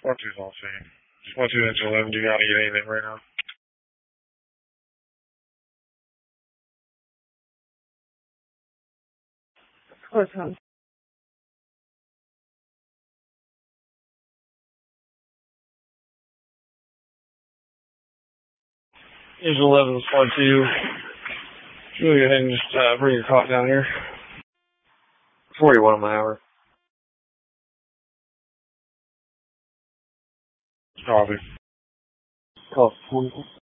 Part two's all same. Just 1 2 inch 11. Do you gotta get anything right now? Close home. Here's 11, part 2. Go ahead and just bring your clock down here. 41 on the hour. Copy. Call 44.